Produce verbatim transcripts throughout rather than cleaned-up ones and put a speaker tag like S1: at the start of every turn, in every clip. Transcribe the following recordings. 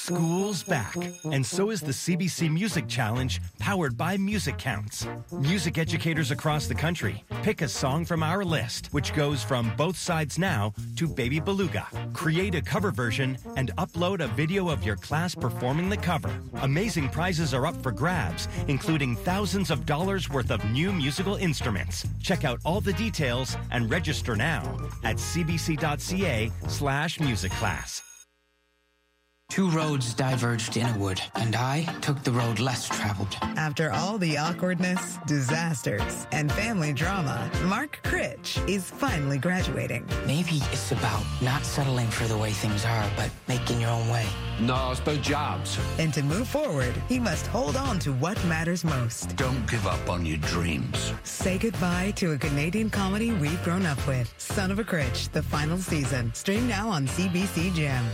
S1: School's back, and so is the C B C Music Challenge, powered by Music Counts. Music educators across the country pick a song from our list, which goes from Both Sides Now to Baby Beluga. Create a cover version and upload a video of your class performing the cover. Amazing prizes are up for grabs, including thousands of dollars worth of new musical instruments. Check out all the details and register now at cbc.ca slash music class.
S2: Two roads diverged in a wood, and I took the road less traveled.
S3: After all the awkwardness, disasters, and family drama, Mark Critch is finally graduating.
S2: Maybe it's about not settling for the way things are, but making your own way.
S4: No, it's about jobs.
S3: And to move forward, he must hold on to what matters most.
S4: Don't give up on your dreams.
S3: Say goodbye to a Canadian comedy we've grown up with. Son of a Critch, the final season. Stream now on C B C Gem.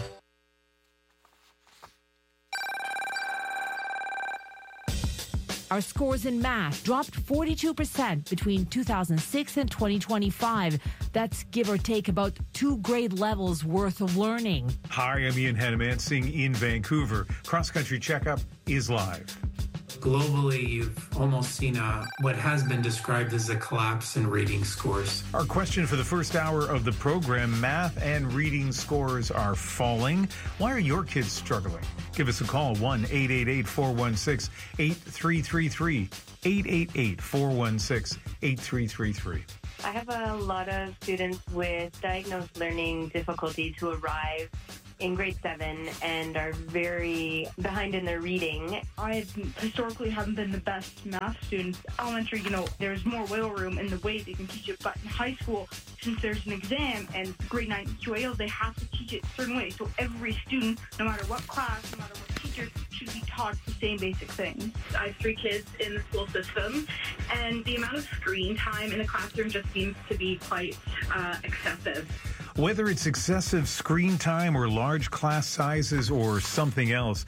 S5: Our scores in math dropped forty-two percent between two thousand six and twenty twenty-five. That's give or take about two grade levels worth of learning.
S6: Hi, I'm Ian Hanamansing in Vancouver. Cross Country Checkup is live.
S7: Globally, you've almost seen a, what has been described as a collapse in reading scores.
S6: Our question for the first hour of the program, math and reading scores are falling. Why are your kids struggling? Give us a call, one eight eight eight, four one six, eight three three three, eight eight eight, four one six, eight three three three.
S8: I have a lot of students with diagnosed learning difficulties who arrive in grade seven and are very behind in their reading.
S9: I historically haven't been the best math student. Elementary, you know, there's more wiggle room in the way they can teach it, but in high school, since there's an exam and grade nine Q A L, they have to teach it a certain way. So every student, no matter what class, no matter what teacher, should be taught the same basic things. I have three kids in the school system, and the amount of screen time in the classroom just seems to be quite uh, excessive.
S6: Whether it's excessive screen time or large class sizes or something else,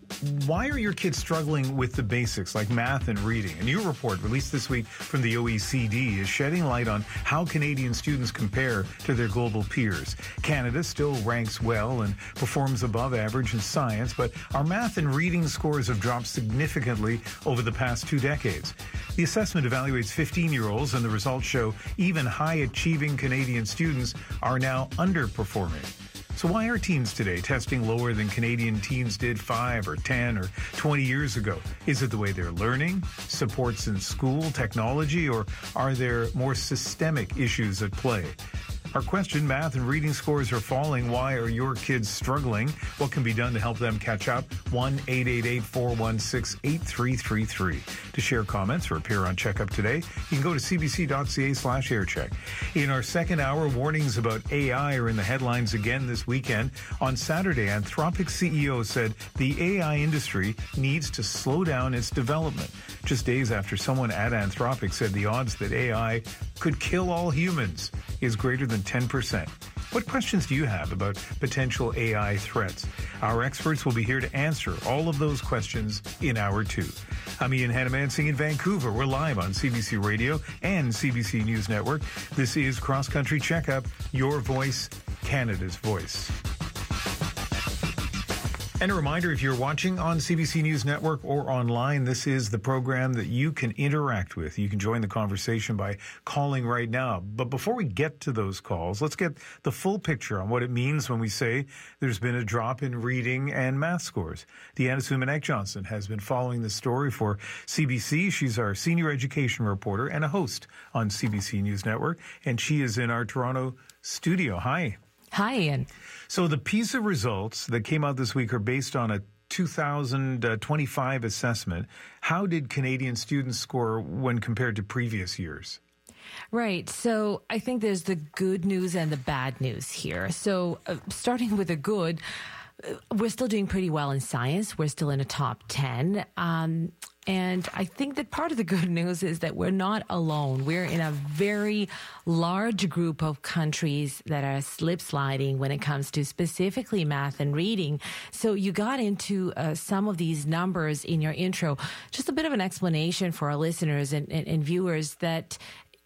S6: why are your kids struggling with the basics like math and reading? A new report released this week from the O E C D is shedding light on how Canadian students compare to their global peers. Canada still ranks well and performs above average in science, but our math and reading scores have dropped significantly over the past two decades. The assessment evaluates fifteen-year-olds, and the results show even high-achieving Canadian students are now underperforming. So why are teens today testing lower than Canadian teens did five or ten or twenty years ago? Is it the way they're learning, supports in school, technology, or are there more systemic issues at play? Our question, math and reading scores are falling. Why are your kids struggling? What can be done to help them catch up? one eight eight eight, four one six, eight three three three. To share comments or appear on Checkup today, you can go to cbc.ca slash aircheck. In our second hour, warnings about A I are in the headlines again this weekend. On Saturday, Anthropic C E O said the A I industry needs to slow down its development, just days after someone at Anthropic said the odds that A I could kill all humans is greater than ten percent. What questions do you have about potential A I threats? Our experts will be here to answer all of those questions in hour two. I'm Ian Hanamansing in Vancouver. We're live on C B C Radio and C B C News Network. This is Cross Country Checkup, your voice, Canada's voice. And a reminder, if you're watching on C B C News Network or online, this is the program that you can interact with. You can join the conversation by calling right now. But before we get to those calls, let's get the full picture on what it means when we say there's been a drop in reading and math scores. Deanna Sumanek-Johnson has been following this story for C B C. She's our senior education reporter and a host on C B C News Network, and she is in our Toronto studio. Hi.
S5: Hi, Ian.
S6: So the PISA results that came out this week are based on a two thousand twenty-five assessment. How did Canadian students score when compared to previous years?
S5: Right. So I think there's the good news and the bad news here. So uh, starting with the good, uh, we're still doing pretty well in science. We're still in a top ten. Um, And I think that part of the good news is that we're not alone. We're in a very large group of countries that are slip sliding when it comes to specifically math and reading. So you got into uh, some of these numbers in your intro. Just a bit of an explanation for our listeners and, and, and viewers that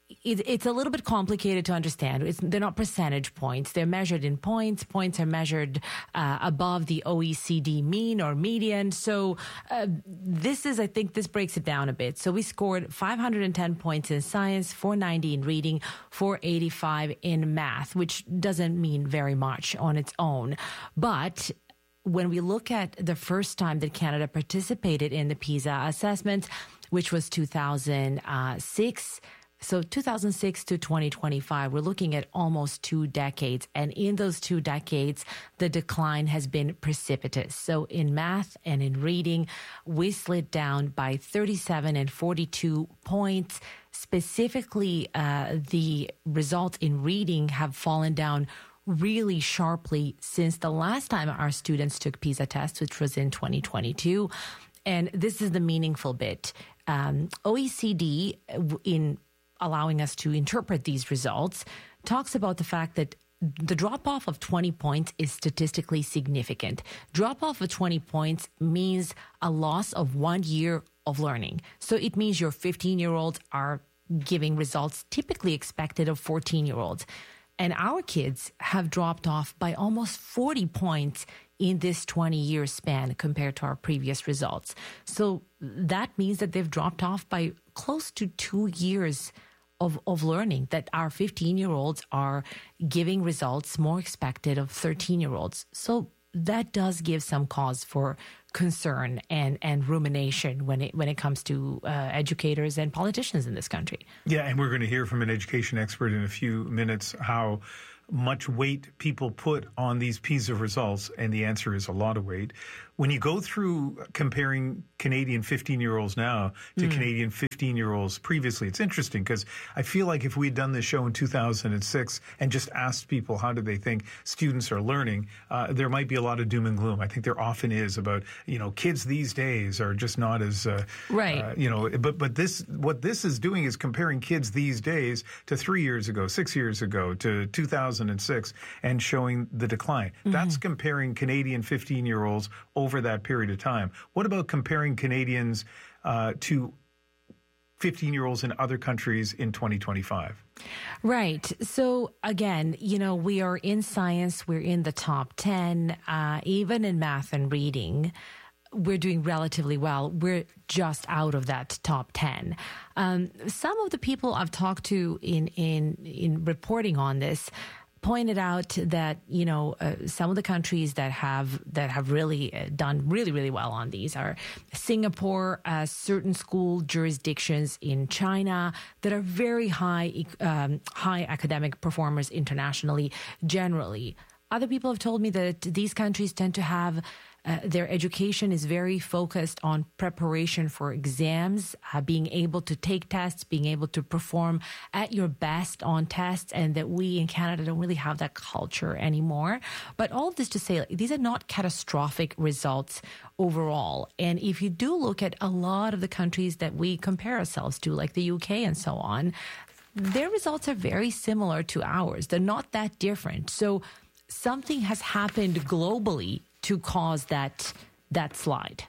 S5: it, it's a little bit complicated to understand. It's, they're not percentage points. They're measured in points. Points are measured uh, above the O E C D mean or median. So uh, this is, I think, this breaks it down a bit. So we scored five hundred ten points in science, four ninety in reading, four eighty-five in math, which doesn't mean very much on its own. But when we look at the first time that Canada participated in the PISA assessment, which was two thousand six, so two thousand six to twenty twenty-five, we're looking at almost two decades. And in those two decades, the decline has been precipitous. So in math and in reading, we slid down by thirty-seven and forty-two points. Specifically, uh, the results in reading have fallen down really sharply since the last time our students took PISA tests, which was in twenty twenty-two. And this is the meaningful bit. Um, O E C D, in allowing us to interpret these results, talks about the fact that the drop-off of twenty points is statistically significant. Drop-off of twenty points means a loss of one year of learning. So it means your fifteen-year-olds are giving results typically expected of fourteen-year-olds. And our kids have dropped off by almost forty points in this twenty-year span compared to our previous results. So that means that they've dropped off by close to two years of, of learning, that our fifteen-year-olds are giving results more expected of thirteen-year-olds. So that does give some cause for concern and, and rumination when it when it comes to uh, educators and politicians in this country.
S6: Yeah, and we're going to hear from an education expert in a few minutes how much weight people put on these PISA results, and the answer is a lot of weight. When you go through comparing Canadian fifteen-year-olds now to mm. Canadian fifteen-year-olds previously, it's interesting because I feel like if we had done this show in two thousand six and just asked people how do they think students are learning, uh, there might be a lot of doom and gloom. I think there often is about, you know, kids these days are just not as, uh,
S5: right.
S6: Uh, you know, but, but this, what this is doing is comparing kids these days to three years ago, six years ago, to two thousand six and showing the decline. Mm-hmm. That's comparing Canadian fifteen-year-olds over that period of time. What about comparing Canadians uh, to fifteen-year-olds in other countries in twenty twenty-five?
S5: Right. So again, you know, we are in science, we're in the top ten, uh, even in math and reading. We're doing relatively well. We're just out of that top ten. Um, some of the people I've talked to in, in, in reporting on this pointed out that, you know, uh, some of the countries that have that have really uh, done really, really well on these are Singapore, uh, certain school jurisdictions in China that are very high, um, high academic performers internationally, generally. Other people have told me that these countries tend to have Uh, their education is very focused on preparation for exams, uh, being able to take tests, being able to perform at your best on tests, and that we in Canada don't really have that culture anymore. But all of this to say, like, these are not catastrophic results overall. And if you do look at a lot of the countries that we compare ourselves to, like the U K and so on, their results are very similar to ours. They're not that different. So something has happened globally to cause that that slide.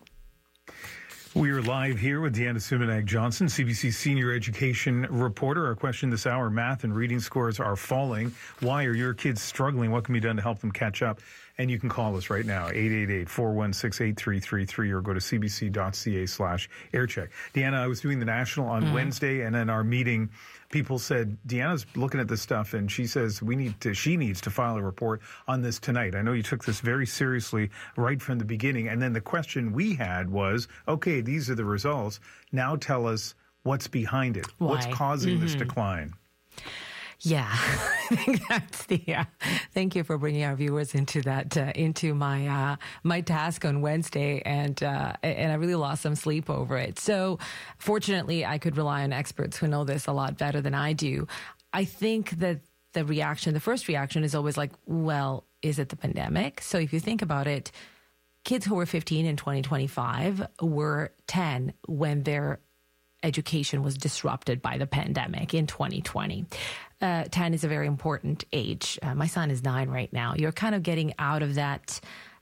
S6: We are live here with Deanna Sumanac-Johnson, C B C senior education reporter. Our question this hour, math and reading scores are falling. Why are your kids struggling? What can be done to help them catch up? And you can call us right now, eight eight eight, four one six, eight three three three, or go to cbc.ca slash aircheck. Deanna, I was doing the National on mm-hmm. Wednesday, and in our meeting, people said, Deanna's looking at this stuff, and she says we need to, she needs to file a report on this tonight. I know you took this very seriously right from the beginning. And then the question we had was, okay, these are the results. Now tell us what's behind it.
S5: Why?
S6: What's causing
S5: mm-hmm.
S6: this decline?
S5: Yeah, I think that's the. Uh, thank you for bringing our viewers into that uh, into my uh, my task on Wednesday, and uh, and I really lost some sleep over it. So, fortunately, I could rely on experts who know this a lot better than I do. I think that the reaction, the first reaction, is always like, well, is it the pandemic? So, if you think about it, kids who were fifteen in twenty twenty-five were ten when their education was disrupted by the pandemic in twenty twenty. Uh, ten is a very important age. Uh, my son is nine right now. You're kind of getting out of that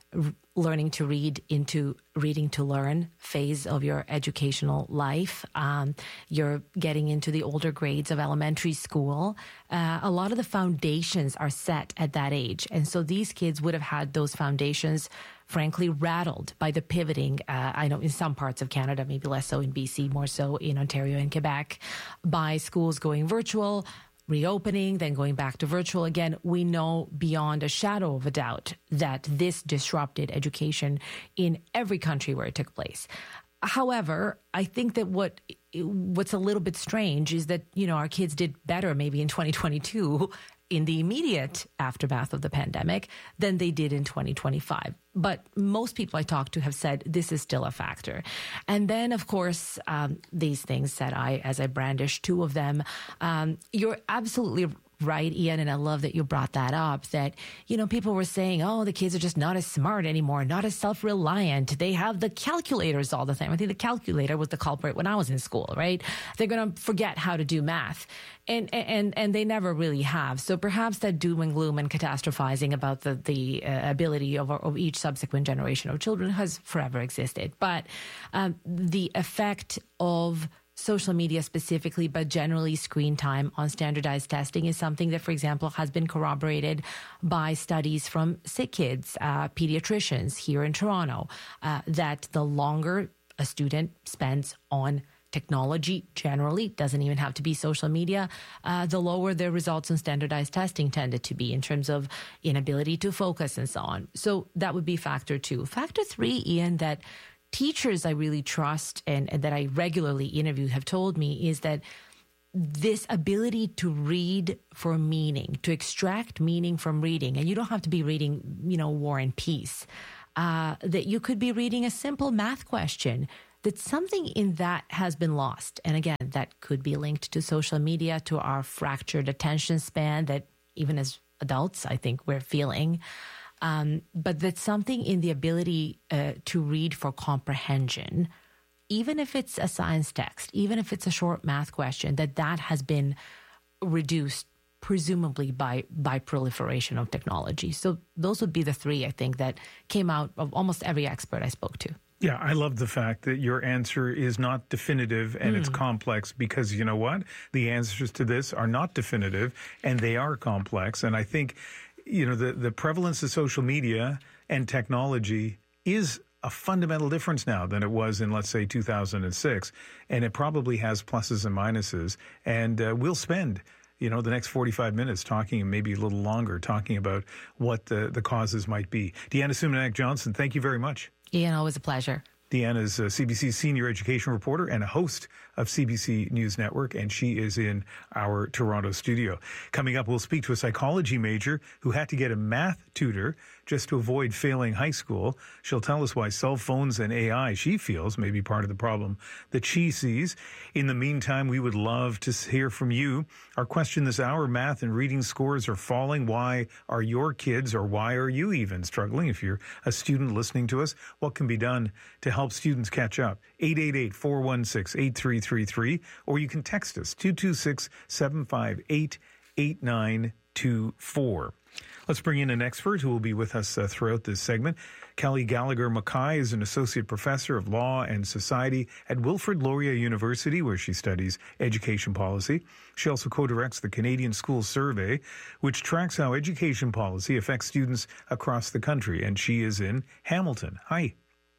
S5: r- learning to read into reading to learn phase of your educational life. Um, you're getting into the older grades of elementary school. Uh, a lot of the foundations are set at that age. And so these kids would have had those foundations, frankly, rattled by the pivoting. Uh, I know in some parts of Canada, maybe less so in B C, more so in Ontario and Quebec, by schools going virtual, reopening, then going back to virtual again. We know beyond a shadow of a doubt that this disrupted education in every country where it took place. However, I think that what what's a little bit strange is that, you know, our kids did better maybe in twenty twenty-two in the immediate aftermath of the pandemic than they did in twenty twenty-five. But most people I talk to have said this is still a factor. And then, of course, um, these things that I, as I brandish two of them, um, you're absolutely right, Ian, and I love that you brought that up, that, you know, people were saying, oh, the kids are just not as smart anymore, not as self-reliant. They have the calculators all the time. I think the calculator was the culprit when I was in school, right? They're going to forget how to do math. And, and, and they never really have. So perhaps that doom and gloom and catastrophizing about the, the uh, ability of, of each subsequent generation of children has forever existed. But um, the effect of social media specifically, but generally screen time on standardized testing is something that, for example, has been corroborated by studies from sick kids, uh, pediatricians here in Toronto, uh, that the longer a student spends on technology generally, doesn't even have to be social media, uh, the lower their results on standardized testing tended to be in terms of inability to focus and so on. So that would be factor two. Factor three, Ian, that teachers I really trust and, and that I regularly interview have told me is that this ability to read for meaning, to extract meaning from reading, and you don't have to be reading, you know, War and Peace, uh, that you could be reading a simple math question, that something in that has been lost. And again, that could be linked to social media, to our fractured attention span that even as adults, I think we're feeling. Um, but that something in the ability uh, to read for comprehension, even if it's a science text, even if it's a short math question, that that has been reduced presumably by by proliferation of technology. So those would be the three, I think, that came out of almost every expert I spoke to.
S6: Yeah, I love the fact that your answer is not definitive and mm. it's complex, because you know what? The answers to this are not definitive and they are complex. And I think, you know, the, the prevalence of social media and technology is a fundamental difference now than it was in, let's say, two thousand six. And it probably has pluses and minuses. And uh, we'll spend, you know, the next forty-five minutes talking, maybe a little longer, talking about what the, the causes might be. Deanna Sumanac-Johnson, thank you very much.
S5: Ian, always a pleasure.
S6: Deanna is a C B C senior education reporter and a host of C B C News Network, and she is in our Toronto studio. Coming up, we'll speak to a psychology major who had to get a math tutor just to avoid failing high school. She'll tell us why cell phones and A I, she feels, may be part of the problem that she sees. In the meantime, we would love to hear from you. Our question this hour, math and reading scores are falling. Why are your kids, or why are you even struggling? If you're a student listening to us, what can be done to help students catch up? eight eight eight, four one six, eight three three three, or you can text us two two six, seven five eight, eight nine two four. Let's bring in an expert who will be with us uh, throughout this segment. Kelly Gallagher Mackay is an associate professor of law and society at Wilfrid Laurier University, where she studies education policy. She also co-directs the Canadian School Survey, which tracks how education policy affects students across the country. And she is in Hamilton. Hi.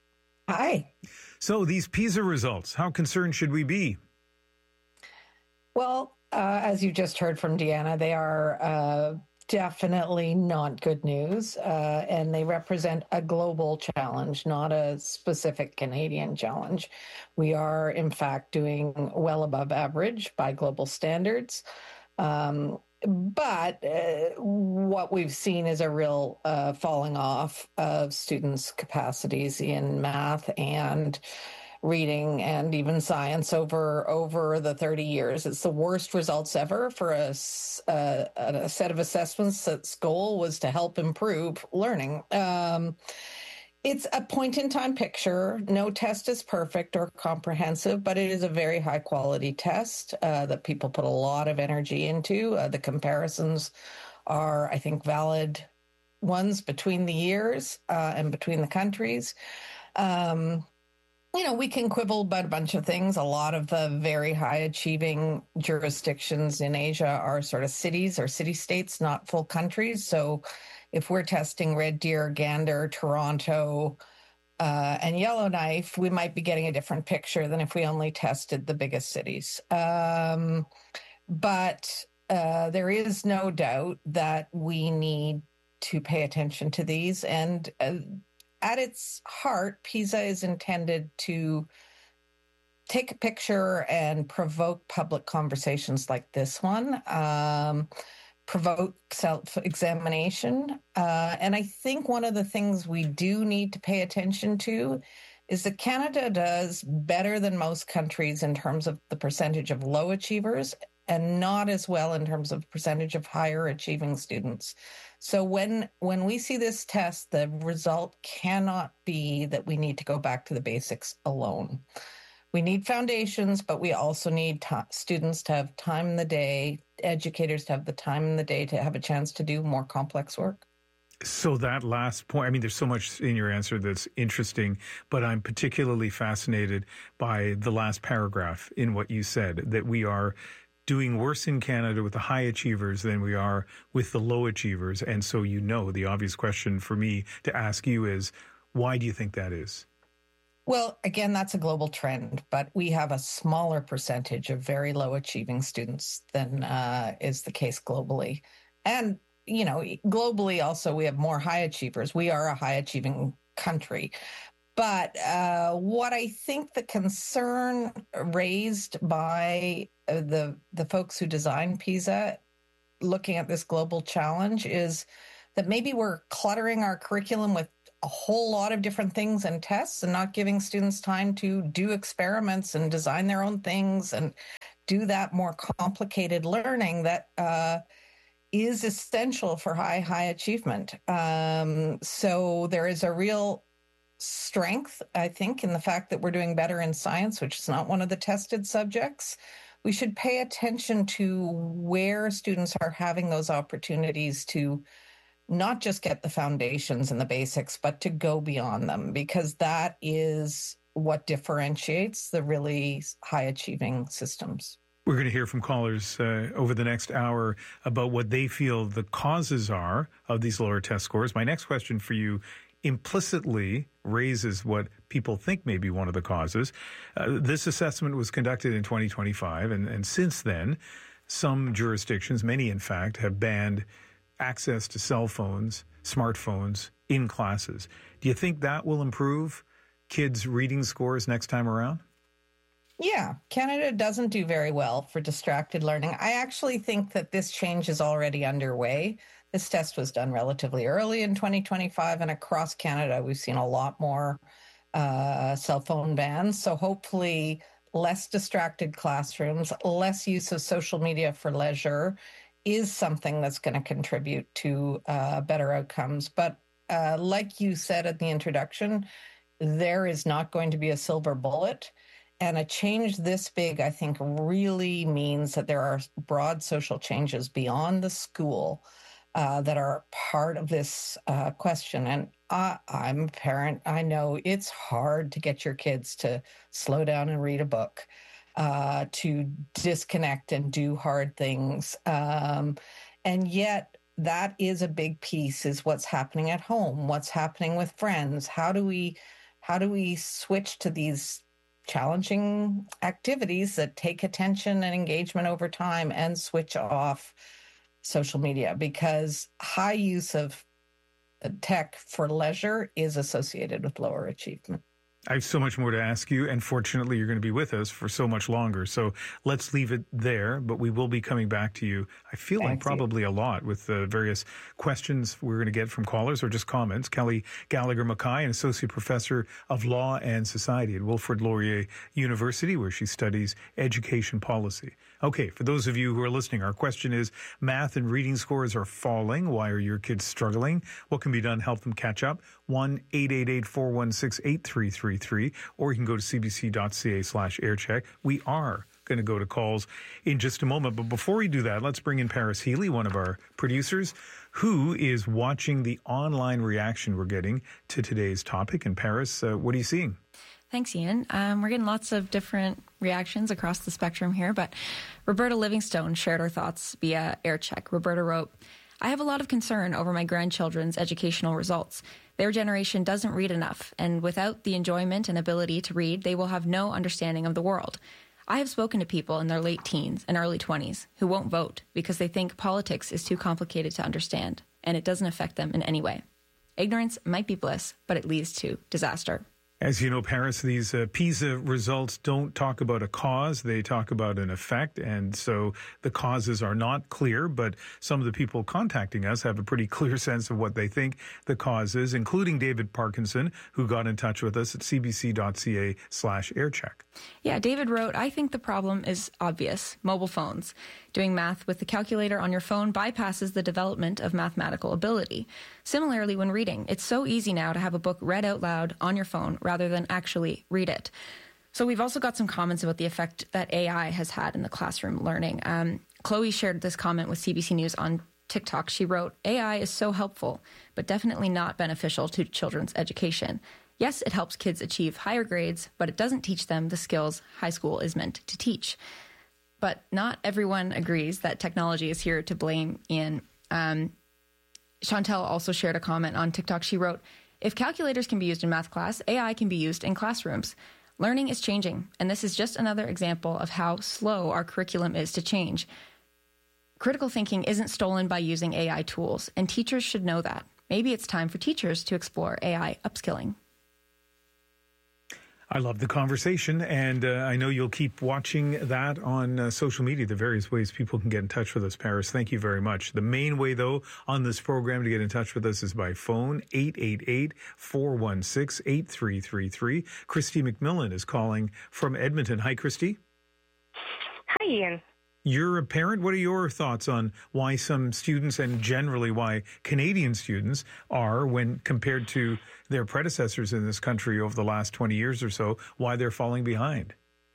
S10: Hi.
S6: So these PISA results, how concerned should we be?
S10: Well, uh, as you just heard from Deanna, they are uh, definitely not good news, uh, and they represent a global challenge, not a specific Canadian challenge. We are, in fact, doing well above average by global standards. Um, But uh, what we've seen is a real uh, falling off of students' capacities in math and reading and even science over over the thirty years. It's the worst results ever for a, a, a set of assessments that's goal was to help improve learning. Um, It's a point-in-time picture. No test is perfect or comprehensive, but it is a very high-quality test uh, that people put a lot of energy into. Uh, the comparisons are, I think, valid ones between the years uh, and between the countries. Um, you know, we can quibble about a bunch of things. A lot of the very high achieving jurisdictions in Asia are sort of cities or city-states, not full countries. So if we're testing Red Deer, Gander, Toronto, uh, and Yellowknife, we might be getting a different picture than if we only tested the biggest cities. Um, but uh, there is no doubt that we need to pay attention to these. And uh, at its heart, PISA is intended to take a picture and provoke public conversations like this one, um, provoke self-examination. Uh, and I think one of the things we do need to pay attention to is that Canada does better than most countries in terms of the percentage of low achievers and not as well in terms of percentage of higher achieving students. So when when we see this test, the result cannot be that we need to go back to the basics alone. We need foundations, but we also need t- students to have time in the day, educators to have the time in the day to have a chance to do more complex work.
S6: So that last point, I mean, there's so much in your answer that's interesting, but I'm particularly fascinated by the last paragraph in what you said, that we are doing worse in Canada with the high achievers than we are with the low achievers. And so, you know, the obvious question for me to ask you is, why do you think that is?
S10: Well, again, that's a global trend, but we have a smaller percentage of very low achieving students than uh, is the case globally. And, you know, globally also we have more high achievers. We are a high achieving country. But uh, what I think the concern raised by uh, the the folks who designed PISA, looking at this global challenge, is that maybe we're cluttering our curriculum with a whole lot of different things and tests and not giving students time to do experiments and design their own things and do that more complicated learning that uh, is essential for high, high achievement. Um, so there is a real strength, I think, in the fact that we're doing better in science, which is not one of the tested subjects. We should pay attention to where students are having those opportunities to not just get the foundations and the basics, but to go beyond them, because that is what differentiates the really high achieving systems.
S6: We're going to hear from callers uh, over the next hour about what they feel the causes are of these lower test scores. My next question for you implicitly raises what people think may be one of the causes. Uh, this assessment was conducted in twenty twenty-five, and, and since then, some jurisdictions, many in fact, have banned access to cell phones, smartphones in classes. Do you think that will improve kids' reading scores next time around?
S10: Yeah, Canada doesn't do very well for distracted learning. I actually think that this change is already underway. This test was done relatively early in twenty twenty-five, and across Canada, we've seen a lot more uh, cell phone bans. So hopefully less distracted classrooms, less use of social media for leisure is something that's going to contribute to uh, better outcomes. But uh, like you said at the introduction, there is not going to be a silver bullet. And a change this big, I think, really means that there are broad social changes beyond the school uh, that are part of this uh, question. And I, I'm a parent. I know it's hard to get your kids to slow down and read a book, uh, to disconnect and do hard things. Um, and yet that is a big piece, is what's happening at home, what's happening with friends. How do we, how do we switch to these challenging activities that take attention and engagement over time and switch off social media? Because high use of tech for leisure is associated with lower achievement.
S6: I have so much more to ask you, and fortunately, you're going to be with us for so much longer. So let's leave it there, but we will be coming back to you, I feel like probably a lot, with the various questions we're going to get from callers or just comments. Kelly Gallagher Mackay, an associate professor of law and society at Wilfrid Laurier University, where she studies education policy. Okay, for those of you who are listening, our question is, math and reading scores are falling. Why are your kids struggling? What can be done to help them catch up? one eight eight eight, four one six, eight three three three, or you can go to cbc.ca slash aircheck. We are going to go to calls in just a moment. But before we do that, let's bring in Paris Healy, one of our producers, who is watching the online reaction we're getting to today's topic. And Paris, uh, what are you seeing?
S11: Thanks, Ian. Um, we're getting lots of different reactions across the spectrum here, but Roberta Livingstone shared her thoughts via AirCheck. Roberta wrote, I have a lot of concern over my grandchildren's educational results. Their generation doesn't read enough, and without the enjoyment and ability to read, they will have no understanding of the world. I have spoken to people in their late teens and early twenties who won't vote because they think politics is too complicated to understand, and it doesn't affect them in any way. Ignorance might be bliss, but it leads to disaster.
S6: As you know, Paris, these uh, PISA results don't talk about a cause. They talk about an effect. And so the causes are not clear, but some of the people contacting us have a pretty clear sense of what they think the cause is, including David Parkinson, who got in touch with us at cbc.ca slash aircheck.
S11: Yeah, David wrote, I think the problem is obvious. Mobile phones. Doing math with the calculator on your phone bypasses the development of mathematical ability. Similarly, when reading, it's so easy now to have a book read out loud on your phone rather than actually read it. So we've also got some comments about the effect that A I has had in the classroom learning. Um, Chloe shared this comment with C B C News on TikTok. She wrote, A I is so helpful, but definitely not beneficial to children's education. Yes, it helps kids achieve higher grades, but it doesn't teach them the skills high school is meant to teach. But not everyone agrees that technology is here to blame, Ian. Um, Chantel also shared a comment on TikTok. She wrote, if calculators can be used in math class, A I can be used in classrooms. Learning is changing, and this is just another example of how slow our curriculum is to change. Critical thinking isn't stolen by using A I tools, and teachers should know that. Maybe it's time for teachers to explore A I upskilling.
S6: I love the conversation, and uh, I know you'll keep watching that on uh, social media, the various ways people can get in touch with us. Paris, thank you very much. The main way, though, on this program to get in touch with us is by phone, eight eight eight, four one six, eight three three three. Christy McMillan is calling from Edmonton. Hi, Christy.
S12: Hi, Ian.
S6: You're a parent. What are your thoughts on why some students, and generally why Canadian students are, when compared to their predecessors in this country over the last twenty years or so, why they're falling behind?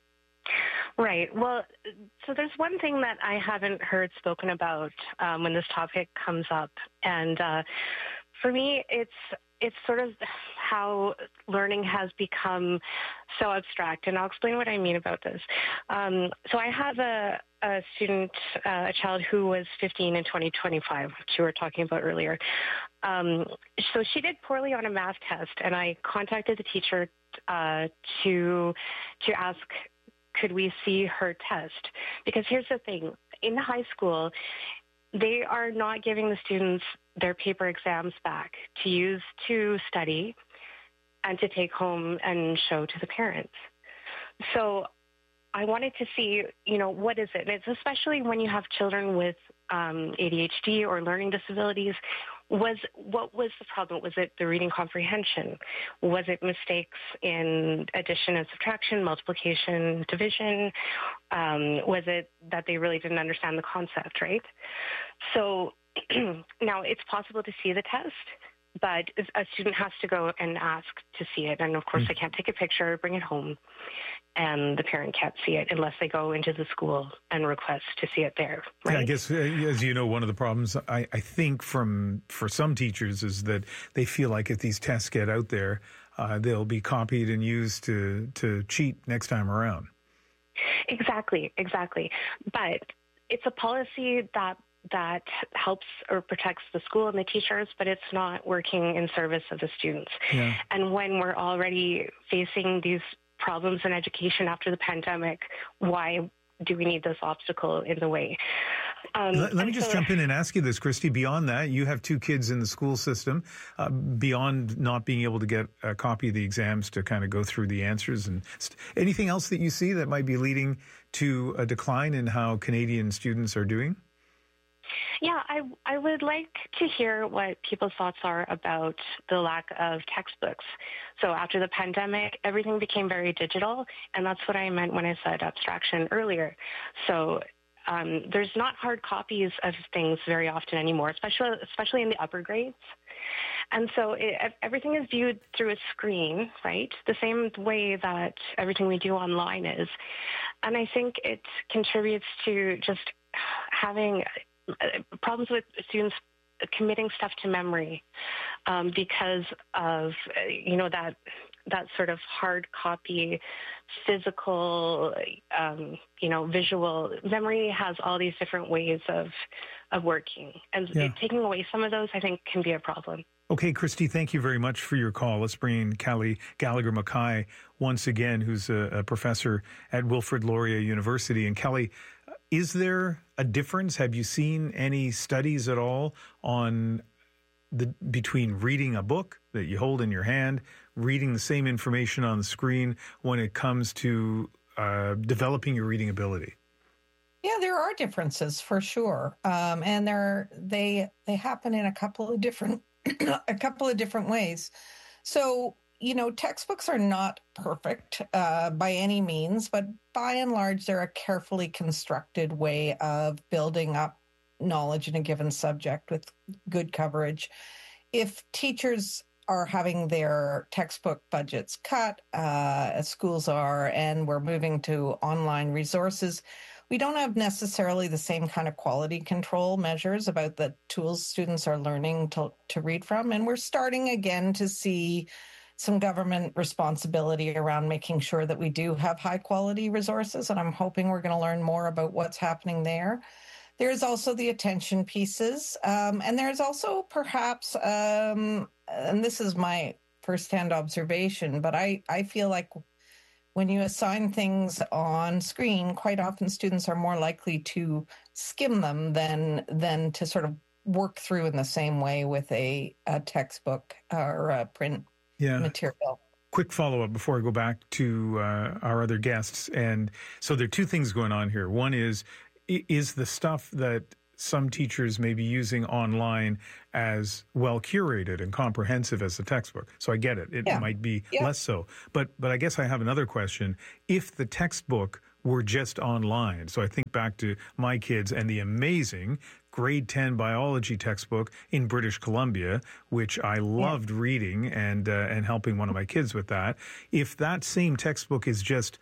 S12: Right. Well, so there's one thing that I haven't heard spoken about um, when this topic comes up. And uh, for me, it's it's sort of how learning has become so abstract. And I'll explain what I mean about this. Um, so I have a, a student, uh, a child who was fifteen in twenty twenty-five, which you were talking about earlier. Um, so she did poorly on a math test, and I contacted the teacher uh, to to ask, could we see her test? Because here's the thing. In high school, they are not giving the students their paper exams back to use to study and to take home and show to the parents. So I wanted to see, you know, what is it? And it's especially when you have children with um, A D H D or learning disabilities. Was what was the problem? Was it the reading comprehension? Was it mistakes in addition and subtraction, multiplication, division? Um, was it that they really didn't understand the concept, right? So now it's possible to see the test, but a student has to go and ask to see it. And of course, mm-hmm. I can't take a picture, bring it home, and the parent can't see it unless they go into the school and request to see it there. Right?
S6: Yeah, I guess, uh, as you know, one of the problems I, I think from for some teachers is that they feel like if these tests get out there, uh, they'll be copied and used to, to cheat next time around.
S12: Exactly, exactly. But it's a policy that that helps or protects the school and the teachers, but it's not working in service of the students. Yeah. And when we're already facing these problems in education after the pandemic, why do we need this obstacle in the way? Um,
S6: let, let me just so, jump in and ask you this, Christy. Beyond that, you have two kids in the school system. Uh, beyond not being able to get a copy of the exams to kind of go through the answers, and st- anything else that you see that might be leading to a decline in how Canadian students are doing?
S12: Yeah, I, I would like to hear what people's thoughts are about the lack of textbooks. So after the pandemic, everything became very digital, and that's what I meant when I said abstraction earlier. So um, there's not hard copies of things very often anymore, especially especially in the upper grades. And so it, everything is viewed through a screen, right? The same way that everything we do online is. And I think it contributes to just having problems with students committing stuff to memory um, because of, you know, that that sort of hard copy, physical, um, you know, visual. Memory has all these different ways of of working. And
S6: yeah.
S12: taking away some of those, I think, can be a problem.
S6: Okay, Christy, thank you very much for your call. Let's bring in Kelly Gallagher Mackay once again, who's a, a professor at Wilfrid Laurier University. And Kelly, is there a difference? Have you seen any studies at all on the between reading a book that you hold in your hand, reading the same information on the screen when it comes to uh, developing your reading ability?
S10: Yeah, there are differences for sure, um, and there they they happen in a couple of different a couple of different ways. So, you know, textbooks are not perfect uh, by any means, but by and large, they're a carefully constructed way of building up knowledge in a given subject with good coverage. If teachers are having their textbook budgets cut, uh, as schools are, and we're moving to online resources, we don't have necessarily the same kind of quality control measures about the tools students are learning to, to read from. And we're starting again to see some government responsibility around making sure that we do have high quality resources. And I'm hoping we're going to learn more about what's happening there. There's also the attention pieces. Um, and there's also perhaps, um, and this is my firsthand observation, but I, I feel like when you assign things on screen, quite often students are more likely to skim them than than to sort of work through in the same way with a, a textbook or a print
S6: yeah.
S10: material.
S6: Quick follow-up before I go back to uh, our other guests. And so there are two things going on here. One is, is the stuff that some teachers may be using online as well curated and comprehensive as the textbook. So I get it. It yeah. might be yeah. less so. But but I guess I have another question. If the textbook were just online, so I think back to my kids and the amazing grade ten biology textbook in British Columbia, which I loved yeah. reading and uh, and helping one of my kids with that. If that same textbook is just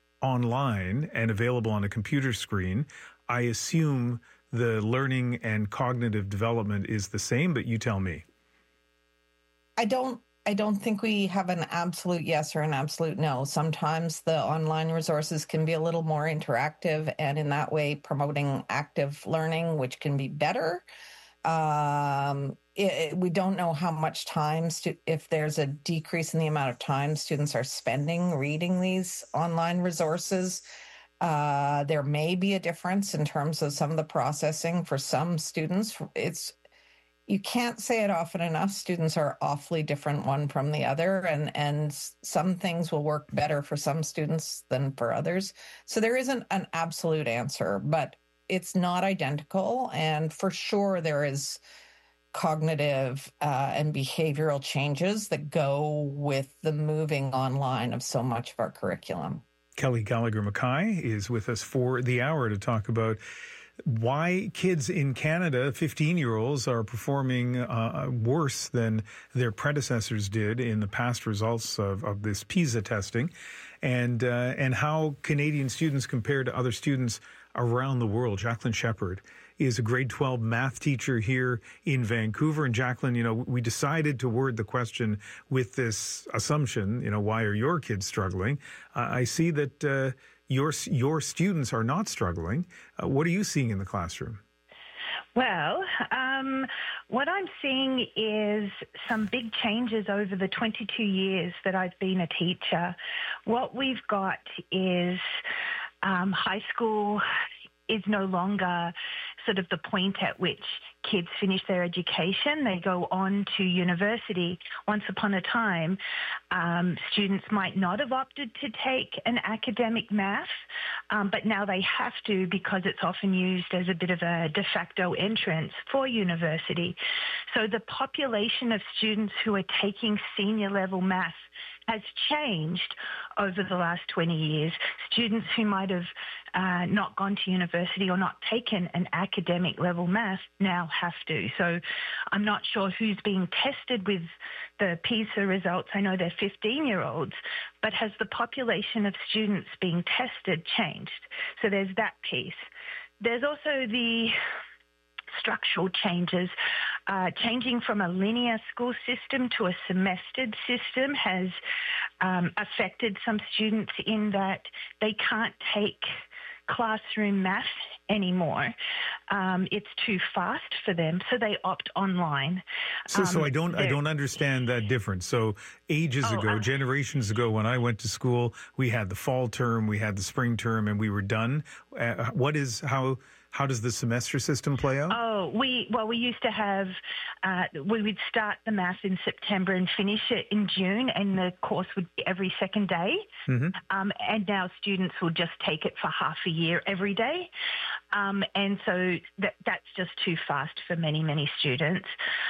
S6: online and available on a computer screen, I assume the learning and cognitive development is the same, but you tell me.
S10: I don't I don't think we have an absolute yes or an absolute no. Sometimes the online resources can be a little more interactive and in that way promoting active learning, which can be better. Um, it, it, we don't know how much time, stu- if there's a decrease in the amount of time students are spending reading these online resources. Uh, there may be a difference in terms of some of the processing for some students. It's you can't say it often enough. Students are awfully different one from the other, and and some things will work better for some students than for others. So there isn't an absolute answer, but it's not identical. And for sure, there is cognitive uh, and behavioral changes that go with the moving online of so much of our curriculum.
S6: Kelly Gallagher Mackay is with us for the hour to talk about why kids in Canada, fifteen-year-olds, are performing uh, worse than their predecessors did in the past results of, of this PISA testing, and uh, and how Canadian students compare to other students around the world. Jacqueline Shepard is a grade twelve math teacher here in Vancouver. And Jacqueline, you know, we decided to word the question with this assumption, you know, why are your kids struggling? Uh, I see that uh, your your students are not struggling. Uh, what are you seeing in the classroom?
S13: Well, um, what I'm seeing is some big changes over the twenty-two years that I've been a teacher. What we've got is um, high school is no longer sort of the point at which kids finish their education, they go on to university. Once upon a time, um, students might not have opted to take an academic math, um, but now they have to because it's often used as a bit of a de facto entrance for university. So the population of students who are taking senior level math has changed over the last twenty years. Students who might have uh, not gone to university or not taken an academic level math now have to. So I'm not sure who's being tested with the PISA results. I know they're fifteen-year-olds, but has the population of students being tested changed? So there's that piece. There's also the structural changes. Uh, changing from a linear school system to a semestered system has um, affected some students in that they can't take classroom math anymore. Um, it's too fast for them, so they opt online.
S6: So,
S13: um,
S6: so I don't, I don't understand that difference. So, ages
S13: oh,
S6: ago,
S13: uh,
S6: generations ago, when I went to school, we had the fall term, we had the spring term, and we were done. Uh, what is how? How does the semester system play out?
S13: Oh, we well, we used to have uh, we would start the math in September and finish it in June, and the course would be every second day. Mm-hmm. Um, and now students will just take it for half a year every day, um, and so that that's just too fast for many many students.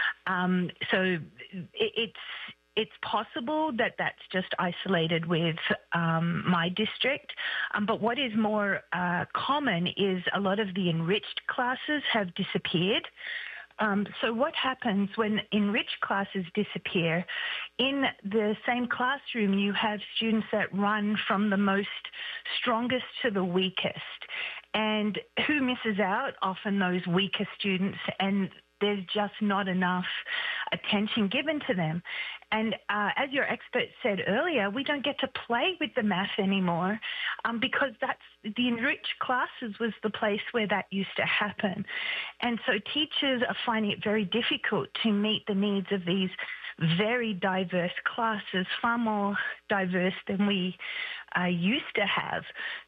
S13: Um, so it, it's. It's possible that that's just isolated with um, my district, um, but what is more uh, common is a lot of the enriched classes have disappeared. Um, so what happens when enriched classes disappear? In the same classroom, you have students that run from the most strongest to the weakest. And who misses out? Often those weaker students, and there's just not enough attention given to them. And uh, as your expert said earlier, we don't get to play with the math anymore um, because that's the enriched classes was the place where that used to happen. And so teachers are finding it very difficult to meet the needs of these very diverse classes, far more diverse than we uh, used to have.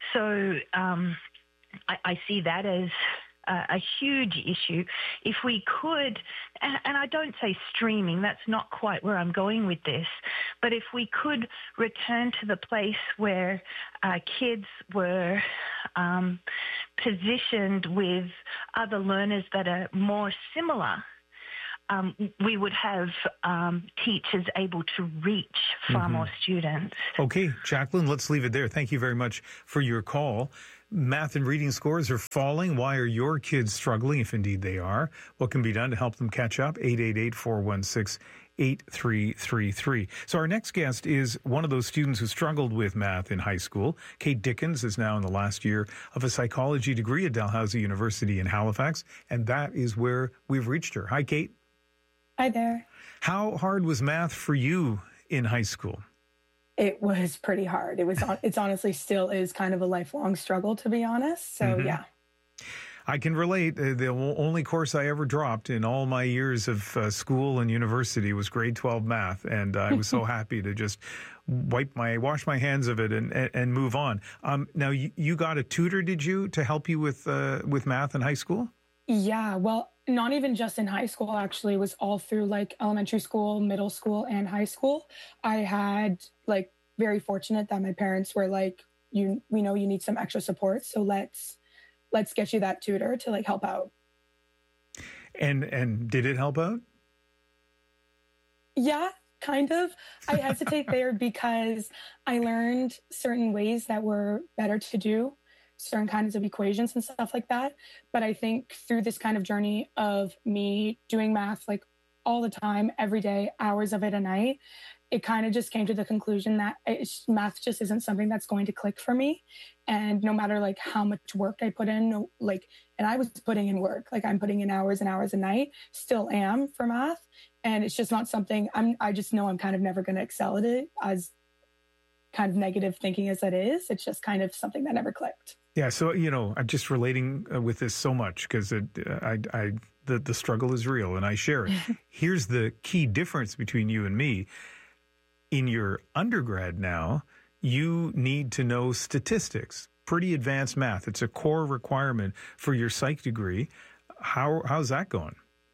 S13: So um, I, I see that as a huge issue. If we could, and, and I don't say streaming, that's not quite where I'm going with this, but if we could return to the place where uh, kids were um, positioned with other learners that are more similar, Um, we would have um, teachers able to reach far mm-hmm. more students.
S6: Okay, Jacqueline, let's leave it there. Thank you very much for your call. Math and reading scores are falling. Why are your kids struggling, if indeed they are? What can be done to help them catch up? eight eight eight, four one six, eight three three three. So our next guest is one of those students who struggled with math in high school. Kate Dickens is now in the last year of a psychology degree at Dalhousie University in Halifax, and that is where we've reached her. Hi, Kate.
S14: Hi there.
S6: How hard was math for you in high school?
S14: It was pretty hard. It was. It's honestly still is kind of a lifelong struggle, to be honest. So, mm-hmm. yeah.
S6: I can relate. The only course I ever dropped in all my years of uh, school and university was grade twelve math, and I was so happy to just wipe my, wash my hands of it and and, and move on. Um, now, you, you got a tutor, did you, to help you with uh, with math in high school?
S14: Yeah, well, not even just in high school, actually. It was all through like elementary school, middle school, and high school. I had like very fortunate that my parents were like, you, we know you need some extra support, so let's let's get you that tutor to like help out.
S6: And and did it help out?
S14: Yeah, kind of. I hesitate there because I learned certain ways that were better to do, certain kinds of equations and stuff like that. But I think through this kind of journey of me doing math like all the time, every day, hours of it a night, it kind of just came to the conclusion that it's, math just isn't something that's going to click for me. And no matter like how much work I put in, no, like, and I was putting in work, like I'm putting in hours and hours a night, still am for math. And it's just not something I'm, I just know I'm kind of never going to excel at it, as kind of negative thinking as that is. It's just kind of something that never clicked.
S6: Yeah. So, you know, I'm just relating uh, with this so much because uh, I, I, the, the struggle is real and I share it. Here's the key difference between you and me. In your undergrad now, you need to know statistics, pretty advanced math. It's a core requirement for your psych degree. How how's that going?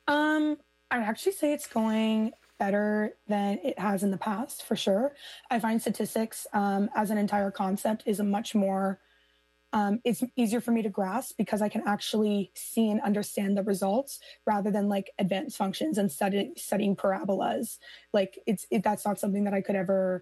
S14: Um, I'd actually say it's going better than it has in the past, for sure. I find statistics um, as an entire concept is a much more, um, it's easier for me to grasp because I can actually see and understand the results rather than like advanced functions and study, studying parabolas. Like it's it, that's not something that I could ever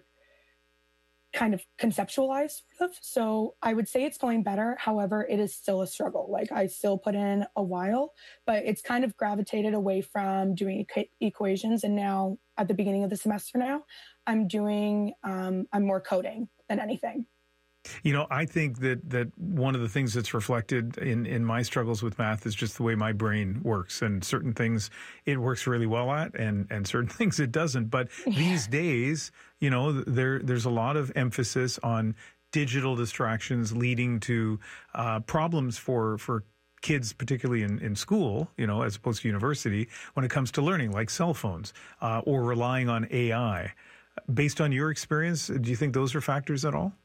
S14: kind of conceptualize sort of. So I would say it's going better. However, it is still a struggle. Like I still put in a while, but it's kind of gravitated away from doing equ- equations. And now at the beginning of the semester now, I'm doing, um, I'm more coding than anything.
S6: You know, I think that that one of the things that's reflected in, in my struggles with math is just the way my brain works, and certain things it works really well at, and, and certain things it doesn't. But these days, you know, there there's a lot of emphasis on digital distractions leading to uh, problems for for kids, particularly in, in school, you know, as opposed to university, when it comes to learning, like cell phones uh, or relying on A I. Based on your experience, do you think those are factors at all?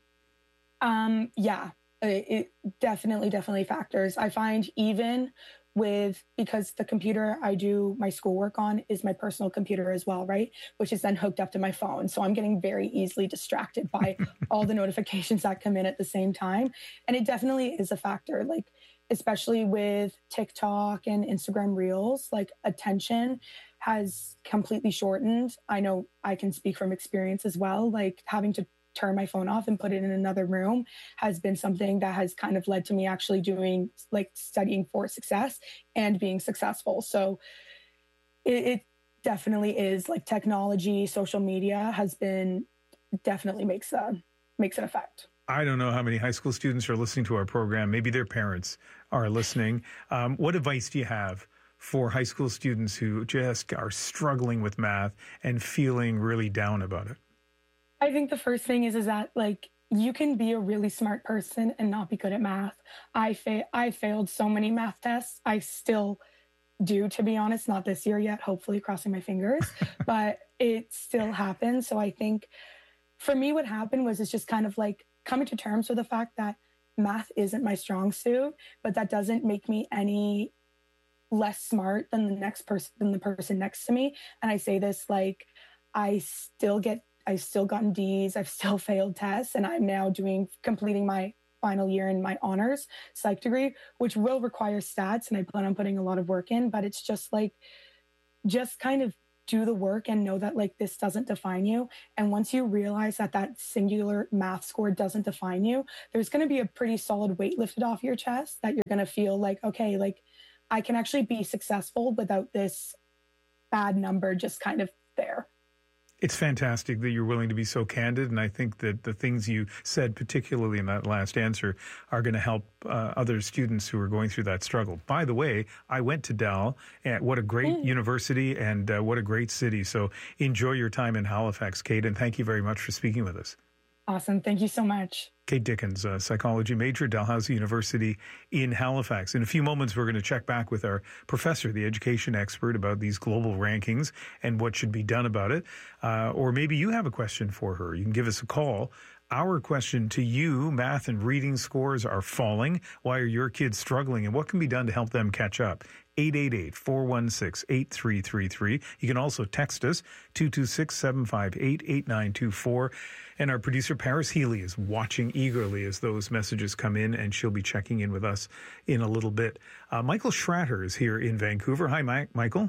S14: Um, yeah, it, it definitely, definitely factors. I find even with, because the computer I do my schoolwork on is my personal computer as well, right? Which is then hooked up to my phone. So I'm getting very easily distracted by all the notifications that come in at the same time. And it definitely is a factor, like, especially with TikTok and Instagram Reels, like attention has completely shortened. I know I can speak from experience as well, like having to turn my phone off and put it in another room has been something that has kind of led to me actually doing like studying for success and being successful. So it, it definitely is like technology, social media has been definitely makes a, makes an effect.
S6: I don't know how many high school students are listening to our program. Maybe their parents are listening. Um, what advice do you have for high school students who just are struggling with math and feeling really down about it?
S14: I think the first thing is, is that like you can be a really smart person and not be good at math. I fa- I failed so many math tests. I still do, to be honest, not this year yet, hopefully crossing my fingers, but it still happens. So I think for me, what happened was it's just kind of like coming to terms with the fact that math isn't my strong suit, but that doesn't make me any less smart than the next person, than the person next to me. And I say this like, I still get I've still gotten D's, I've still failed tests, and I'm now doing, completing my final year in my honors psych degree, which will require stats, and I plan on putting a lot of work in, but it's just like, just kind of do the work and know that like this doesn't define you. And once you realize that that singular math score doesn't define you, there's going to be a pretty solid weight lifted off your chest that you're going to feel like, okay, like I can actually be successful without this bad number just kind of there.
S6: It's fantastic that you're willing to be so candid, and I think that the things you said, particularly in that last answer, are going to help uh, other students who are going through that struggle. By the way, I went to Dal, and what a great mm. university and uh, what a great city. So enjoy your time in Halifax, Kate, and thank you very much for speaking with us.
S14: Awesome. Thank you so much.
S6: Kate Dickens, a psychology major, Dalhousie University in Halifax. In a few moments, we're going to check back with our professor, the education expert, about these global rankings and what should be done about it. Uh, or maybe you have a question for her. You can give us a call. Our question to you, math and reading scores are falling. Why are your kids struggling, and what can be done to help them catch up? eight eight eight, four one six, eight three three three. You can also text us, two two six, seven five eight, eight nine two four. And our producer, Paris Healy, is watching eagerly as those messages come in, and she'll be checking in with us in a little bit. Uh, Michael Schratter is here in Vancouver. Hi, Mike. Michael.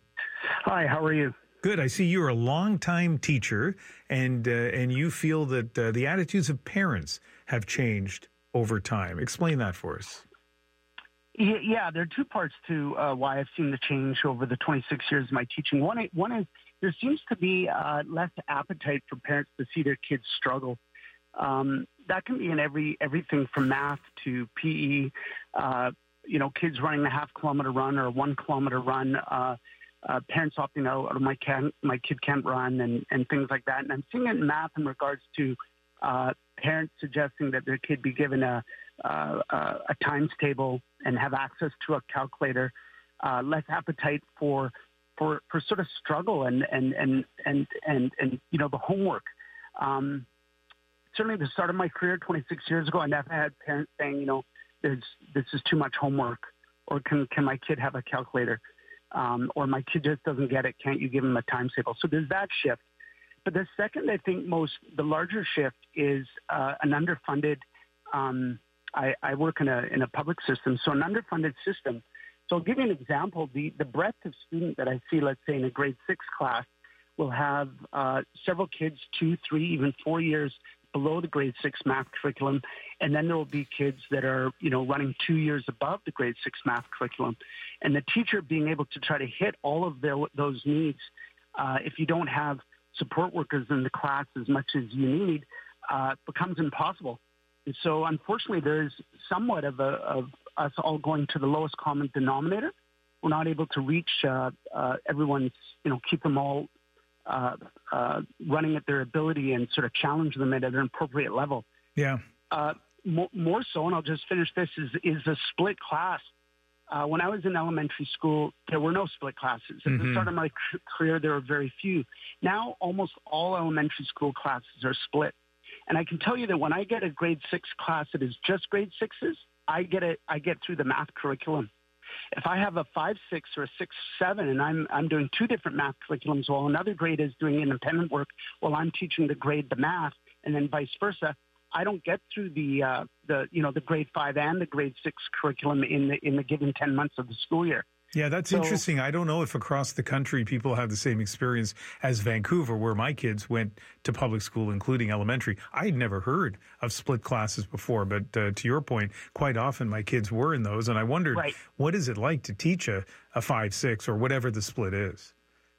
S15: Hi, how are you?
S6: Good. I see you're a longtime teacher, and uh, and you feel that uh, the attitudes of parents have changed over time. Explain that for us.
S15: Yeah, there are two parts to uh, why I've seen the change over the twenty-six years of my teaching. One, one is there seems to be uh, less appetite for parents to see their kids struggle. Um, that can be in every everything from math to P E. Uh, you know, kids running a half kilometer run or a one kilometer run. Uh, uh, parents opting out, or my can my kid can't run, and and things like that. And I'm seeing it in math in regards to uh, parents suggesting that their kid be given a uh, uh, a times table and have access to a calculator. Uh, less appetite for for for sort of struggle and and and and and, and you know the homework. Um, certainly, at the start of my career, twenty-six years ago, I never had parents saying, you know, there's this is too much homework, or can can my kid have a calculator? Um, or my kid just doesn't get it. Can't you give him a timetable? So there's that shift. But the second, I think most, the larger shift is uh, an underfunded, um, I, I work in a, in a public system, so an underfunded system. So I'll give you an example. The, the breadth of student that I see, let's say in a grade six class, will have uh, several kids, two, three, even four years below the grade six math curriculum. And then there will be kids that are, you know, running two years above the grade six math curriculum. And the teacher being able to try to hit all of the, those needs, uh, if you don't have support workers in the class as much as you need, uh, becomes impossible. And so unfortunately, there's somewhat of, a, of us all going to the lowest common denominator. We're not able to reach uh, uh, everyone's, you know, keep them all Uh, uh, running at their ability and sort of challenge them at an appropriate level.
S6: Yeah.
S15: Uh, more, more so, and I'll just finish this, is, is a split class. Uh, when I was in elementary school, there were no split classes. At
S6: Mm-hmm.
S15: the start of my career, there were very few. Now, almost all elementary school classes are split. And I can tell you that when I get a grade six class that is just grade sixes, I get it. I get through the math curriculum. If I have a five, six, or a six, seven, and I'm I'm doing two different math curriculums while another grade is doing independent work while I'm teaching the grade the math, and then vice versa, I don't get through the uh, the you know the grade five and the grade six curriculum in the in the given ten months of the school year.
S6: Yeah, that's
S15: So-
S6: interesting. I don't know if across the country people have the same experience as Vancouver, where my kids went to public school, including elementary. I had never heard of split classes before, but uh, to your point, quite often my kids were in those, and I wondered,
S15: Right.
S6: what is it like to teach a, a five, six, or whatever the split is?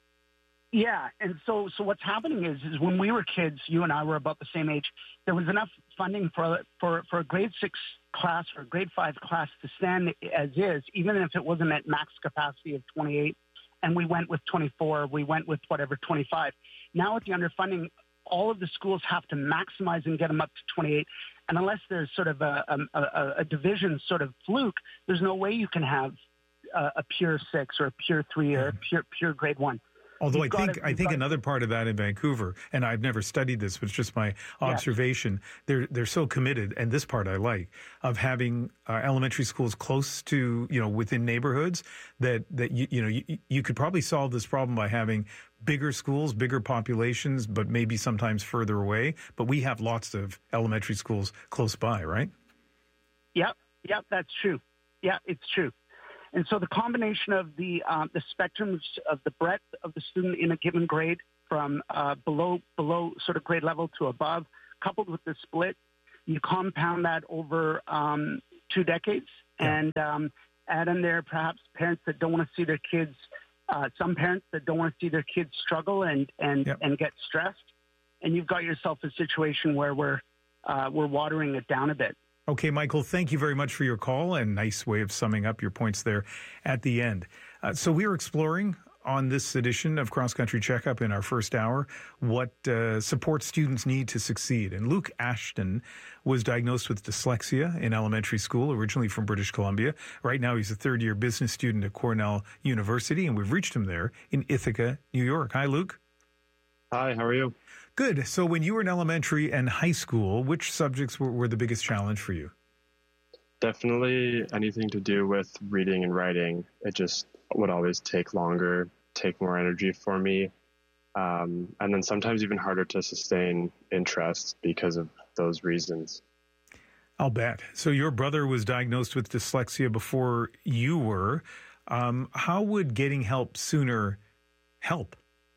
S15: Yeah, and so so what's happening is is when we were kids, you and I were about the same age. There was enough funding for for for a grade six class or a grade five class to stand as is, even if it wasn't at max capacity of twenty-eight. And we went with twenty-four. We went with whatever twenty-five. Now with the underfunding, all of the schools have to maximize and get them up to twenty-eight. And unless there's sort of a a, a, a division sort of fluke, there's no way you can have a, a pure six or a pure three or a pure pure grade one.
S6: Although
S15: You've
S6: I think
S15: gotta-
S6: I
S15: you've
S6: think
S15: gotta-
S6: another part of that in Vancouver, and I've never studied this, but it's just my observation. They're they're so committed, and this part I like, of having uh, elementary schools close to, you know, within neighborhoods, that that you you know you, you could probably solve this problem by having bigger schools, bigger populations, but maybe sometimes further away. But we have lots of elementary schools close by, right?
S15: Yep, yep, that's true. Yeah, it's true. And so the combination of the um, the spectrums of the breadth of the student in a given grade, from uh, below below sort of grade level to above, coupled with the split, you compound that over um, two decades, and um, add in there perhaps parents that don't want to see their kids, uh, some parents that don't want to see their kids struggle and and
S6: Yep.
S15: and get stressed, and you've got yourself a situation where we're uh, we're watering it down a bit.
S6: Okay, Michael, thank you very much for your call, and nice way of summing up your points there at the end. Uh, so we are exploring on this edition of Cross Country Checkup in our first hour what uh, support students need to succeed. And Luke Ashton was diagnosed with dyslexia in elementary school, originally from British Columbia. Right now he's a third-year business student at Cornell University, and we've reached him there in Ithaca, New York. Hi, Luke.
S16: Hi, how are you?
S6: Good. So when you were in elementary and high school, which subjects were, were the biggest challenge for you?
S16: Definitely anything to do with reading and writing. It just would always take longer, take more energy for me. Um, and then sometimes even harder to sustain interest because of those reasons.
S6: I'll bet. So your brother was diagnosed with dyslexia before you were. Um, how would getting help sooner help?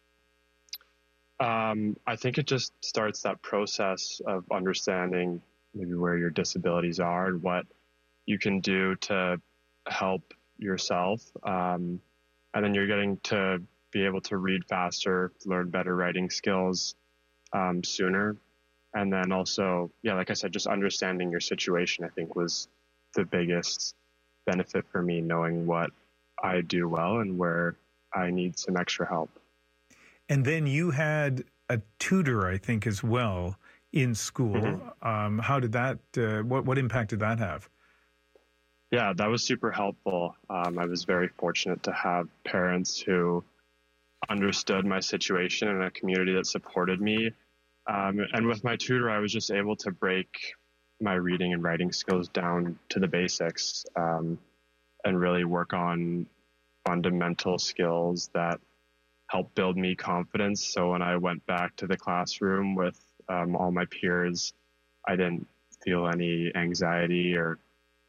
S16: Um, I think it just starts that process of understanding maybe where your disabilities are and what you can do to help yourself. Um, and then you're getting to be able to read faster, learn better writing skills um, sooner. And then also, yeah, like I said, just understanding your situation, I think, was the biggest benefit for me, knowing what I do well and where I need some extra help.
S6: And then you had a tutor, I think, as well in school.
S16: Mm-hmm.
S6: Um, how did that, uh, what, what impact did that have?
S16: Yeah, that was super helpful. Um, I was very fortunate to have parents who understood my situation and a community that supported me. Um, and with my tutor, I was just able to break my reading and writing skills down to the basics um, and really work on fundamental skills that help build me confidence. So when I went back to the classroom with um, all my peers, I didn't feel any anxiety or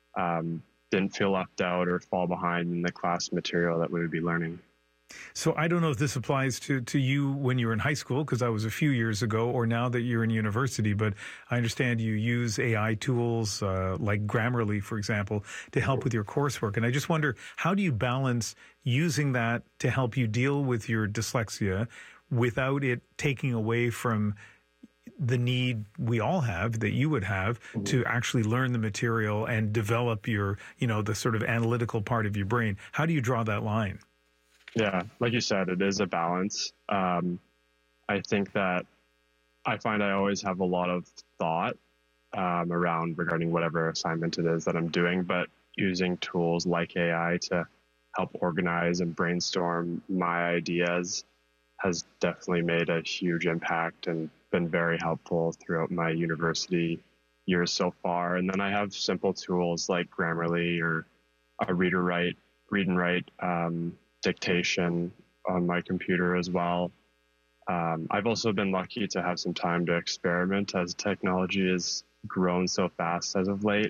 S16: um, didn't feel left out or fall behind in the class material that we would be learning.
S6: So I don't know if this applies to, to you when you were in high school, because that was a few years ago, or now that you're in university, but I understand you use A I tools uh, like Grammarly, for example, to help with your coursework. And I just wonder, how do you balance using that to help you deal with your dyslexia without it taking away from the need we all have, that you would have, mm-hmm. to actually learn the material and develop your, you know, the sort of analytical part of your brain? How do you draw that line?
S16: Yeah, like you said, it is a balance. Um, I think that I find I always have a lot of thought um, around regarding whatever assignment it is that I'm doing, but using tools like A I to help organize and brainstorm my ideas has definitely made a huge impact and been very helpful throughout my university years so far. And then I have simple tools like Grammarly or a reader write, read and write um, dictation on my computer as well. Um, I've also been lucky to have some time to experiment as technology has grown so fast as of late.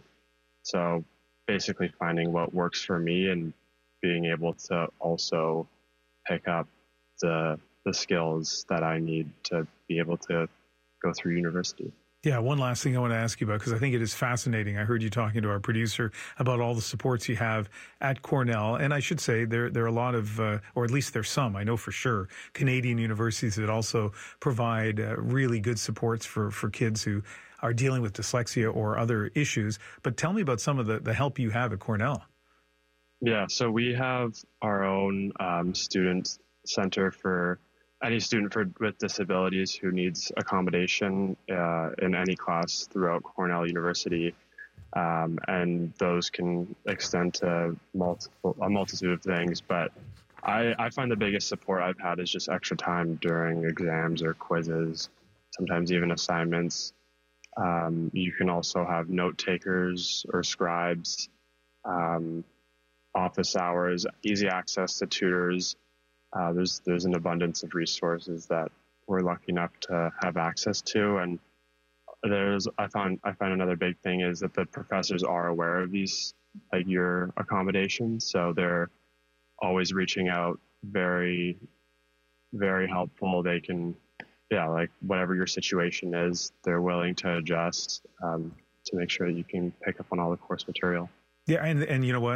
S16: So basically finding what works for me and being able to also pick up the the skills that I need to be able to go through university.
S6: Yeah, one last thing I want to ask you about, because I think it is fascinating. I heard you talking to our producer about all the supports you have at Cornell. And I should say there, there are a lot of, uh, or at least there's some, I know for sure, Canadian universities that also provide uh, really good supports for, for kids who are dealing with dyslexia or other issues. But tell me about some of the, the help you have at Cornell.
S16: Yeah, so we have our own um, student center for any student for, with disabilities who needs accommodation uh, in any class throughout Cornell University. Um, and those can extend to multiple, a multitude of things. But I, I find the biggest support I've had is just extra time during exams or quizzes, sometimes even assignments. Um, you can also have note takers or scribes, um, office hours, easy access to tutors. Uh, there's there's an abundance of resources that we're lucky enough to have access to, and there's I found I find another big thing is that the professors are aware of these, like, your accommodations, so they're always reaching out, very very helpful. They can, yeah, like whatever your situation is, they're willing to adjust um, to make sure that you can pick up on all the course material.
S6: Yeah, and and you know what?